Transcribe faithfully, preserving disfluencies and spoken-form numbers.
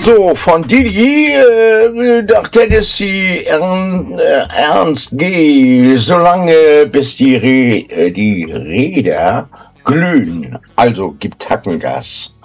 So, von Didi äh, nach Tennessee, Ern, äh, Ernst G. Solange bis die, Re äh, die Räder glühen, also gibt Hackengas.